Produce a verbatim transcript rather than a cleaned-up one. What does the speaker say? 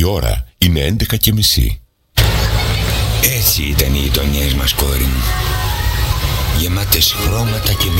ώρα είναι έντεκα και μισή. Έτσι ήταν οι γειτονιές μας, κόρη μου. Γεμάτες χρώματα και